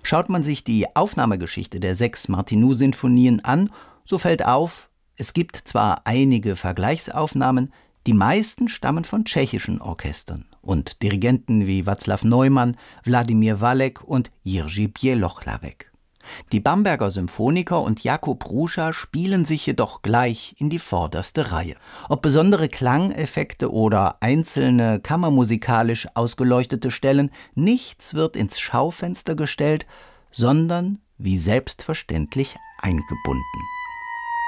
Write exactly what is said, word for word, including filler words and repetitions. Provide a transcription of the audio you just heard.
Schaut man sich die Aufnahmegeschichte der sechs Martinů-Sinfonien an, so fällt auf, es gibt zwar einige Vergleichsaufnahmen, die meisten stammen von tschechischen Orchestern und Dirigenten wie Václav Neumann, Wladimír Valek und Jiří Bělohlávek. Die Bamberger Symphoniker und Jakub Hruša spielen sich jedoch gleich in die vorderste Reihe. Ob besondere Klangeffekte oder einzelne kammermusikalisch ausgeleuchtete Stellen, nichts wird ins Schaufenster gestellt, sondern wie selbstverständlich eingebunden.